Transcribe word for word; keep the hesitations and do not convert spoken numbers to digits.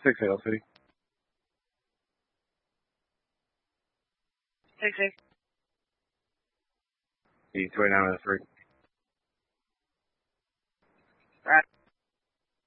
six Hail City. Six six. He's twenty-nine with a three.